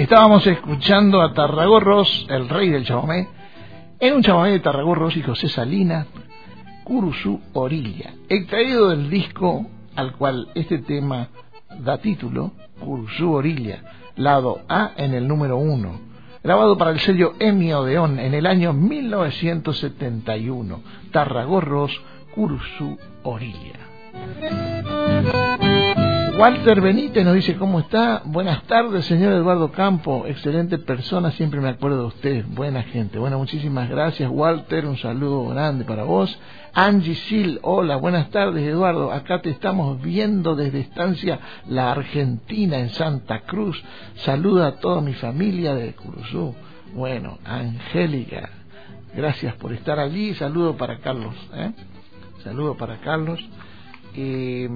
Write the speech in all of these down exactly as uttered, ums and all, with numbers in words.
Estábamos escuchando a Tarragorros, el rey del chamamé, en un chamamé de Tarragorros y José Salinas, Curuzú Orilla, extraído del disco al cual este tema da título, Curuzú Orilla, lado A en el número uno, grabado para el sello Emi Odeón en el año mil novecientos setenta y uno, Tarragorros, Curuzú Orilla. Walter Benítez nos dice: ¿cómo está? Buenas tardes, señor Eduardo Campo, excelente persona, siempre me acuerdo de usted, buena gente. Bueno, muchísimas gracias, Walter, un saludo grande para vos. Angie Sil, hola, buenas tardes, Eduardo, acá te estamos viendo desde Estancia La Argentina en Santa Cruz, saluda a toda mi familia de Curuzú. Bueno, Angélica, gracias por estar allí, saludo para Carlos, ¿eh? Saludo para Carlos. Eh,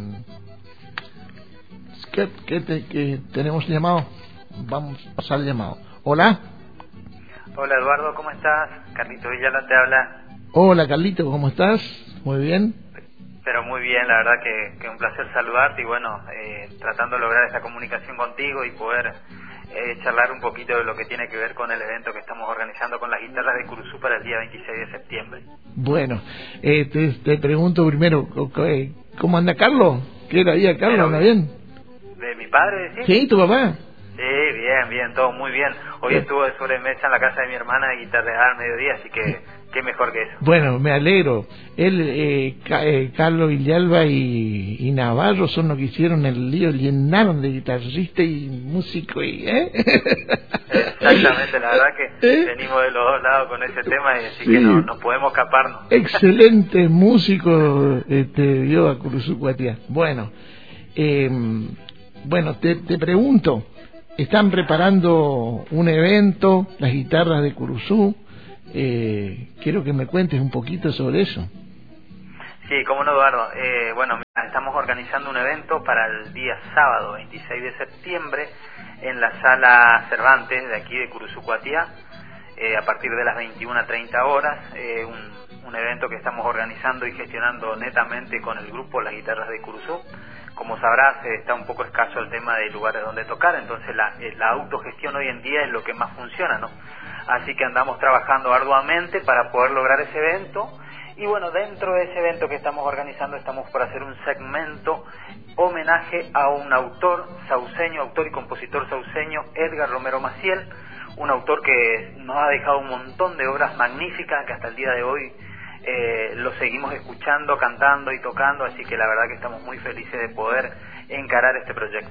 ¿Qué, qué, te, qué tenemos llamado? Vamos a pasar el llamado. Hola. Hola Eduardo, ¿cómo estás? Carlito Villalba te habla. Hola Carlito, ¿cómo estás? Muy bien. Pero muy bien, la verdad que, que un placer saludarte y bueno, eh, tratando de lograr esta comunicación contigo y poder eh, charlar un poquito de lo que tiene que ver con el evento que estamos organizando con las guitarras de Curuzú para el día veintiséis de septiembre. Bueno, eh, te, te pregunto primero, ¿cómo anda Carlos? ¿Qué era ahí a Carlos? ¿Anda bien? ¿De mi padre, decís? Sí, tu papá. Sí, bien, bien, todo muy bien. Hoy Bien. estuvo de sobremesa en la casa de mi hermana de guitarrear al mediodía, así que qué mejor que eso. Bueno, me alegro. Él, eh, Ca- eh, Carlos Villalba y, y Navarro son los que hicieron el lío, llenaron de guitarrista y músico y, ¿eh? Exactamente, la verdad que ¿Eh? venimos de los dos lados con ese tema y así Sí. que no, no podemos escaparnos. Excelente músico, este, dio a Curuzú Cuatiá. Bueno, eh, bueno, te, te pregunto, ¿están preparando un evento, las guitarras de Curuzú? Eh, quiero que me cuentes un poquito sobre eso. Sí, cómo no, Eduardo. Eh, bueno, mira, estamos organizando un evento para el día sábado veintiséis de septiembre en la sala Cervantes de aquí de Curuzú Cuatiá, eh, a partir de las veintiuna treinta horas, eh, un, un evento que estamos organizando y gestionando netamente con el grupo Las Guitarras de Curuzú. Como sabrás, eh, está un poco escaso el tema de lugares donde tocar, entonces la, eh, la autogestión hoy en día es lo que más funciona, ¿no? Así que andamos trabajando arduamente para poder lograr ese evento. Y bueno, dentro de ese evento que estamos organizando estamos por hacer un segmento homenaje a un autor sauceño, autor y compositor sauceño, Edgar Romero Maciel, un autor que nos ha dejado un montón de obras magníficas que hasta el día de hoy eh, lo seguimos escuchando, cantando y tocando, así que la verdad que estamos muy felices de poder encarar este proyecto.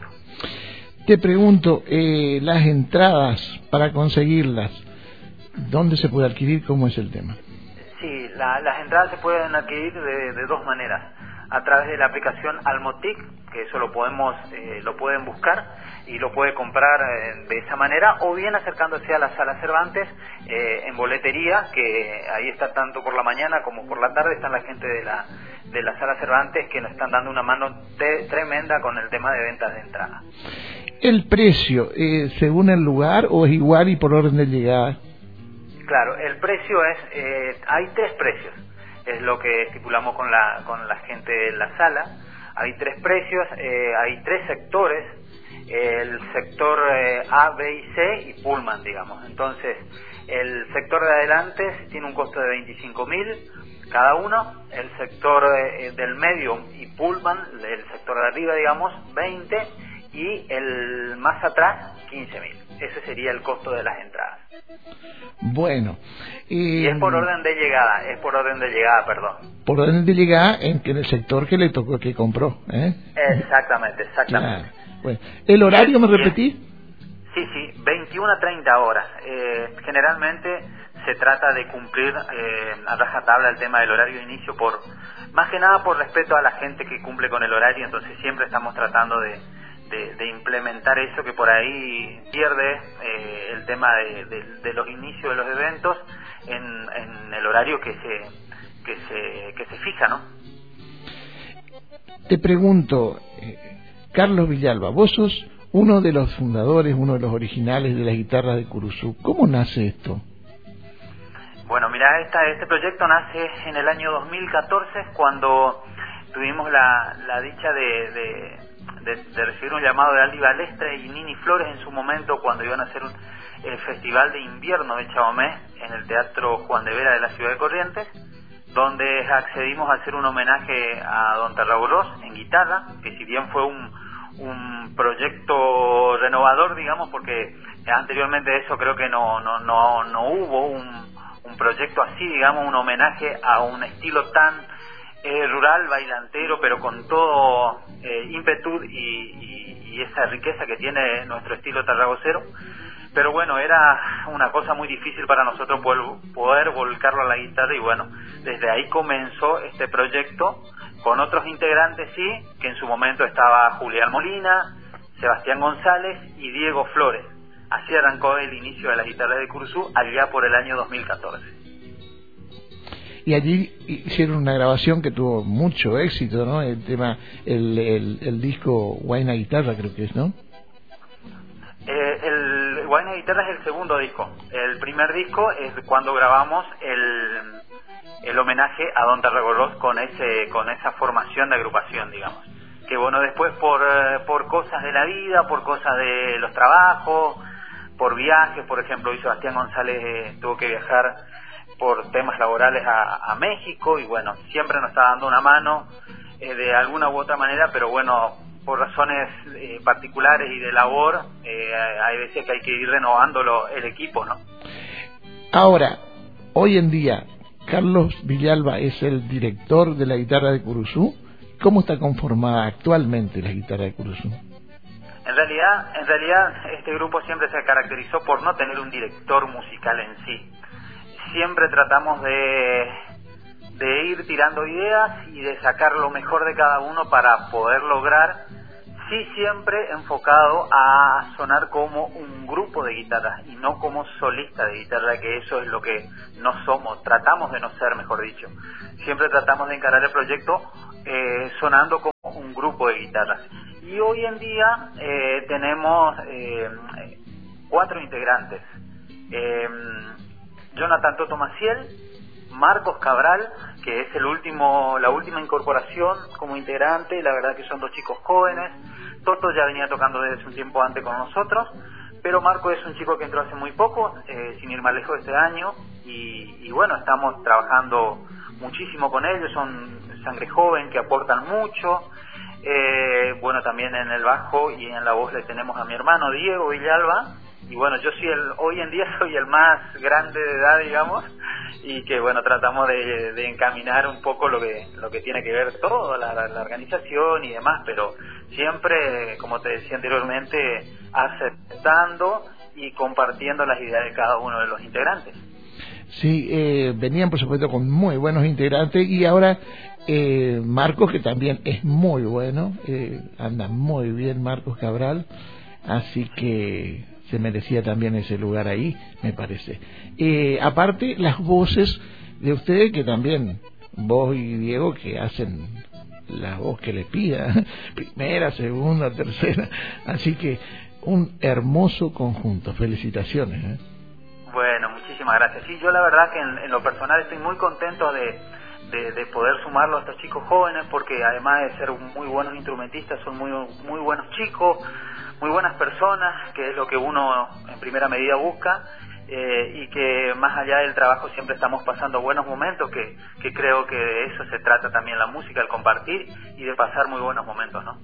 Te pregunto, eh, las entradas para conseguirlas, ¿dónde se puede adquirir? ¿Cómo es el tema? Sí, la, las entradas se pueden adquirir de, de dos maneras. A través de la aplicación Almotic, que eso lo podemos, eh, lo pueden buscar y lo puede comprar eh, de esa manera, o bien acercándose a la sala Cervantes eh, en boletería, que ahí está tanto por la mañana como por la tarde, están la gente de la de la sala Cervantes que nos están dando una mano te, tremenda con el tema de ventas de entrada. ¿El precio, eh, según el lugar o es igual y por orden de llegada? Claro, el precio es, eh, hay tres precios, es lo que estipulamos con la con la gente de la sala. Hay tres precios, eh, hay tres sectores, el sector eh, A, B y C y Pullman, digamos. Entonces, el sector de adelante tiene un costo de veinticinco mil cada uno, el sector eh, del medio y Pullman, el sector de arriba, digamos, veinte, y el más atrás, quince mil. Ese sería el costo de las entradas. Bueno. Eh, Y es por orden de llegada, es por orden de llegada, perdón. Por orden de llegada en, que en el sector que le tocó, que compró, ¿eh? Exactamente, exactamente. Claro. Bueno. ¿El horario me Bien. repetís? Sí, sí, veintiuna a treinta horas. Eh, generalmente se trata de cumplir eh, a rajatabla el tema del horario de inicio, por más que nada por respeto a la gente que cumple con el horario, entonces siempre estamos tratando de, de, de implementar eso que por ahí pierde eh, el tema de, de, de los inicios de los eventos en, en el horario que se, que se, que se fija, ¿no? Te pregunto, eh, Carlos Villalba, vos sos uno de los fundadores, uno de los originales de las guitarras de Curuzú. ¿Cómo nace esto? Bueno, mira, esta, este proyecto nace en el año dos mil catorce, cuando tuvimos la, la dicha de, de, de, de recibir un llamado de Aldi Balestre y Nini Flores en su momento cuando iban a hacer un, el Festival de Invierno de Chamamé en el Teatro Juan de Vera de la ciudad de Corrientes, donde accedimos a hacer un homenaje a don Tarragorros en guitarra, que si bien fue un, un proyecto renovador, digamos, porque anteriormente de eso creo que no, no, no, no hubo un, un proyecto así, digamos, un homenaje a un estilo tan eh, rural, bailantero, pero con todo eh, ímpetu y, y, y esa riqueza que tiene nuestro estilo tarragocero. Pero bueno, era una cosa muy difícil para nosotros poder, poder volcarlo a la guitarra y bueno, desde ahí comenzó este proyecto con otros integrantes, sí, que en su momento estaba Julián Molina, Sebastián González y Diego Flores. Así arrancó el inicio de las guitarras de Curuzú allá por el año dos mil catorce. Y allí hicieron una grabación que tuvo mucho éxito, ¿no? El tema, el, el, el disco Guayna Guitarra creo que es, ¿no? Eh, el Guayna Guitarra es el segundo disco. El primer disco es cuando grabamos el, el homenaje a don Tarragorros con ese con esa formación de agrupación, digamos. Que bueno, después por, por cosas de la vida, por cosas de los trabajos, por viajes, por ejemplo, hoy Sebastián González eh, tuvo que viajar por temas laborales a, a México y bueno, siempre nos está dando una mano eh, de alguna u otra manera, pero bueno, por razones eh, particulares y de labor, eh, hay veces que hay que ir renovándolo el equipo, ¿no? Ahora, hoy en día, Carlos Villalba es el director de la guitarra de Curuzú. ¿Cómo está conformada actualmente la guitarra de Curuzú? En realidad, en realidad, este grupo siempre se caracterizó por no tener un director musical en sí. Siempre tratamos de, de ir tirando ideas y de sacar lo mejor de cada uno para poder lograr, sí, siempre enfocado a sonar como un grupo de guitarras y no como solista de guitarra, que eso es lo que no somos, tratamos de no ser, mejor dicho. Siempre tratamos de encarar el proyecto eh, sonando como un grupo de guitarras. Y hoy en día eh, tenemos eh, cuatro integrantes. Eh, Jonathan Toto Maciel, Marcos Cabral, que es el último, la última incorporación como integrante, la verdad que son dos chicos jóvenes. Toto ya venía tocando desde un tiempo antes con nosotros, pero Marco es un chico que entró hace muy poco, eh, sin ir más lejos este año, y, y bueno, estamos trabajando muchísimo con ellos, son sangre joven que aportan mucho. Eh, bueno, también en el bajo y en la voz le tenemos a mi hermano Diego Villalba, y bueno, yo soy el, hoy en día soy el más grande de edad, digamos, y que bueno, tratamos de, de encaminar un poco lo que lo que tiene que ver todo, la, la, la organización y demás, pero siempre, como te decía anteriormente, aceptando y compartiendo las ideas de cada uno de los integrantes. Sí, eh, venían por supuesto con muy buenos integrantes y ahora eh, Marcos, que también es muy bueno, eh, anda muy bien Marcos Cabral, así que se merecía también ese lugar ahí, me parece. Eh, aparte, las voces de ustedes, que también, vos y Diego, que hacen la voz que le pida, primera, segunda, tercera, así que un hermoso conjunto, felicitaciones, ¿eh? Bueno, muchísimas gracias. Sí, yo la verdad que en, en lo personal estoy muy contento de, de, de poder sumarlo a estos chicos jóvenes, porque además de ser muy buenos instrumentistas, son muy, muy buenos chicos, muy buenas personas, que es lo que uno en primera medida busca, eh, y que más allá del trabajo siempre estamos pasando buenos momentos, que, que creo que de eso se trata también la música, el compartir y de pasar muy buenos momentos, ¿no?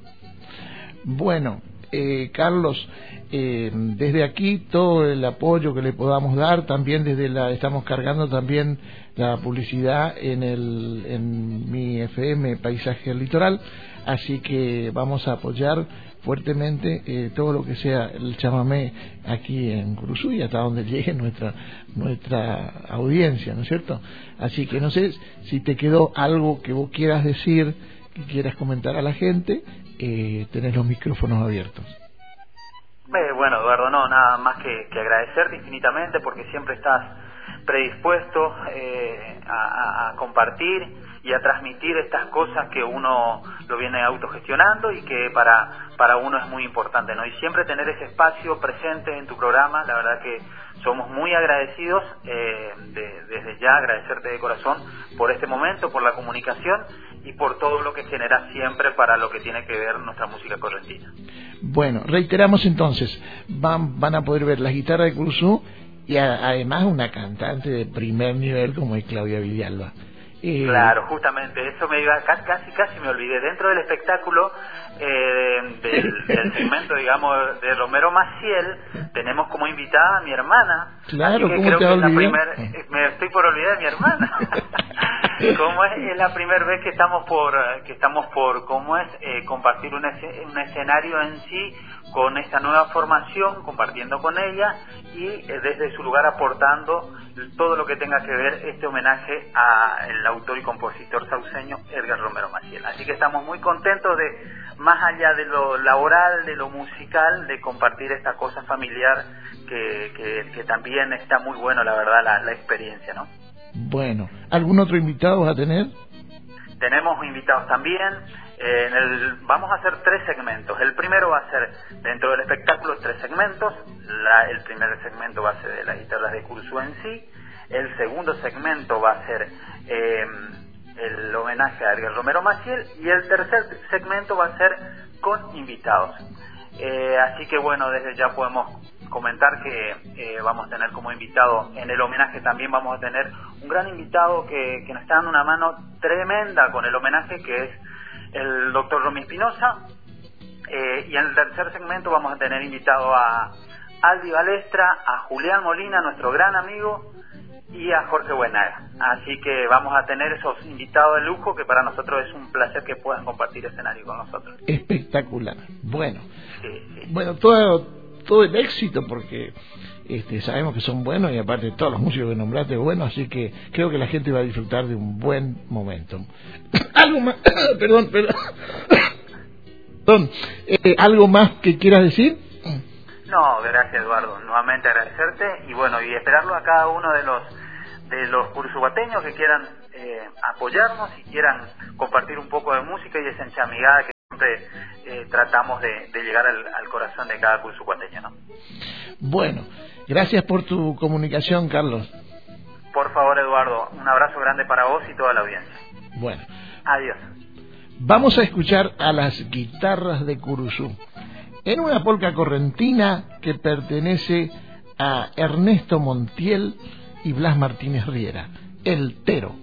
Bueno, eh, Carlos, eh, desde aquí todo el apoyo que le podamos dar, también desde la estamos cargando también la publicidad en el en mi F M Paisaje del Litoral, así que vamos a apoyar fuertemente eh, todo lo que sea el chamamé aquí en Curuzú y hasta donde llegue nuestra nuestra audiencia, ¿no es cierto? Así que no sé si te quedó algo que vos quieras decir, que quieras comentar a la gente, eh, tenés los micrófonos abiertos. Eh, bueno, Eduardo, no, nada más que, que agradecerte infinitamente porque siempre estás predispuesto eh, a, a compartir y a transmitir estas cosas que uno lo viene autogestionando y que para para uno es muy importante, ¿no? Y siempre tener ese espacio presente en tu programa, la verdad que somos muy agradecidos, eh, de, desde ya agradecerte de corazón por este momento, por la comunicación y por todo lo que genera siempre para lo que tiene que ver nuestra música correntina. Bueno, reiteramos entonces, van, van a poder ver las guitarras de Curuzú y a, además una cantante de primer nivel como es Claudia Villalba. Eh, claro, justamente, eso me iba, casi, casi, casi me olvidé. Dentro del espectáculo, eh, del, del segmento, digamos, de Romero Maciel, tenemos como invitada a mi hermana. Claro, así que ¿cómo creo te que es la olvidar? primer, me estoy por olvidar de mi hermana. Como es, es la primera vez que estamos por, que estamos por, ¿cómo es? Eh, compartir un, ese, un escenario en sí con esta nueva formación, compartiendo con ella y eh, desde su lugar aportando todo lo que tenga que ver este homenaje al autor y compositor sauceño Edgar Romero Maciel. Así que estamos muy contentos de, más allá de lo laboral, de lo musical, de compartir esta cosa familiar que, que, que también está muy bueno, la verdad, la, la experiencia, ¿no? Bueno, ¿algún otro invitado vas a tener? Tenemos invitados también. Eh, en el, vamos a hacer tres segmentos. El primero va a ser, dentro del espectáculo, tres segmentos. La, el primer segmento va a ser de las guitarras de Curuzú en sí. El segundo segmento va a ser eh, el homenaje a Edgar Romero Maciel. Y el tercer segmento va a ser con invitados. Eh, así que bueno, desde ya podemos comentar que eh, vamos a tener como invitado en el homenaje, también vamos a tener un gran invitado que, que nos está dando una mano tremenda con el homenaje, que es el doctor Romy Espinosa. Eh, y en el tercer segmento vamos a tener invitado a Aldi Balestra, a Julián Molina, nuestro gran amigo, y a Jorge Buenaga. Así que vamos a tener esos invitados de lujo que para nosotros es un placer que puedan compartir escenario con nosotros. Espectacular. Bueno, sí, sí. bueno, todo todo el éxito, porque este, sabemos que son buenos y aparte todos los músicos que nombraste buenos, así que creo que la gente va a disfrutar de un buen momento. Algo más, perdón, perdón, perdón eh, ¿algo más que quieras decir? No, gracias Eduardo, nuevamente agradecerte y bueno, y esperarlo a cada uno de los de los cursubateños que quieran eh, apoyarnos y quieran compartir un poco de música y esa enchamigada que siempre eh, tratamos de, de llegar al, al corazón de cada cursubateño, ¿no? Bueno, gracias por tu comunicación, Carlos. Por favor, Eduardo, un abrazo grande para vos y toda la audiencia. Bueno. Adiós. Vamos a escuchar a las guitarras de Curuzú en una polca correntina que pertenece a Ernesto Montiel y Blas Martínez Riera, El Tero.